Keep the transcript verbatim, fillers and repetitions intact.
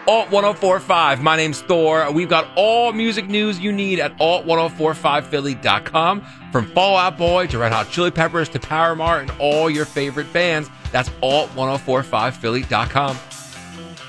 Alt ten forty-five. My name's Thor. We've got all music news you need at alt ten forty-five philly dot com. From Fall Out Boy to Red Hot Chili Peppers to Paramore and all your favorite bands. That's alt ten forty-five philly dot com.